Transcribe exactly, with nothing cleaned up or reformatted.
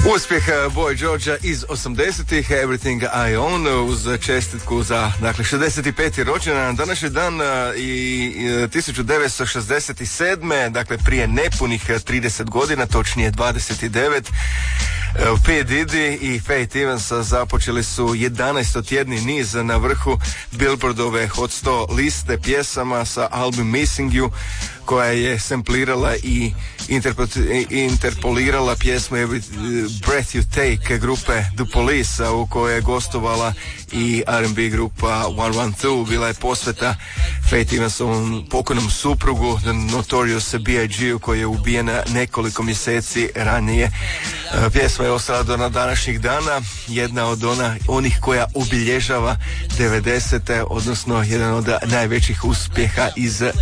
Uspjeh Boy Georgea iz osamdesetih, Everything I Own, uz čestitku za, dakle, šezdeset peti rođendan. Današnji dan i tisuću devetsto šezdeset sedme, dakle, prije nepunih trideset godina, točnije dvadeset devet, P. Diddy i Faith Evans započeli su jedanaestotjedni niz na vrhu Billboardove Hot sto liste pjesama sa album Missing You, koja je samplirala i interpolirala pjesmu Every Breath You Take grupe The Police, u kojoj je gostovala i R and B grupa one one two. Bila je posveta Faith Evansovom pokojnom suprugu, The Notorious B I G, koji je ubijen nekoliko mjeseci ranije. Pjesma je ostala do današnjih dana, jedna od ona, onih koja obilježava devedesete, odnosno jedan od najvećih uspjeha iz